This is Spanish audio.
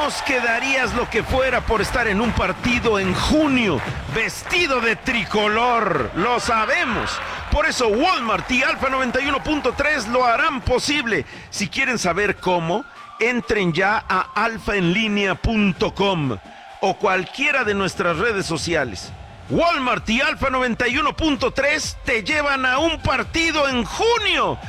Sabemos que darías lo que fuera por estar en un partido en junio, vestido de tricolor, lo sabemos. Por eso Walmart y Alfa 91.3 lo harán posible. Si quieren saber cómo, entren ya a alfaenlinea.com o cualquiera de nuestras redes sociales. Walmart y Alfa 91.3 te llevan a un partido en junio.